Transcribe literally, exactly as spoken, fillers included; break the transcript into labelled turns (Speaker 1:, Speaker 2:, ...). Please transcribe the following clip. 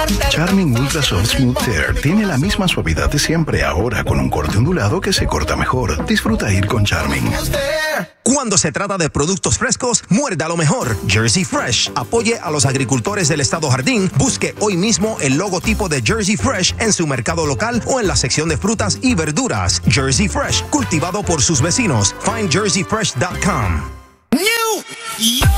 Speaker 1: Charmin Ultra Soft Smooth Tear tiene la misma suavidad de siempre, ahora con un corte ondulado que se corta mejor. Disfruta ir con Charmin.
Speaker 2: Cuando se trata de productos frescos, muerda lo mejor. Jersey Fresh. Apoye a los agricultores del estado Jardín. Busque hoy mismo el logotipo de Jersey Fresh en su mercado local o en la sección de frutas y verduras. Jersey Fresh, cultivado por sus vecinos. Find jersey fresh dot com.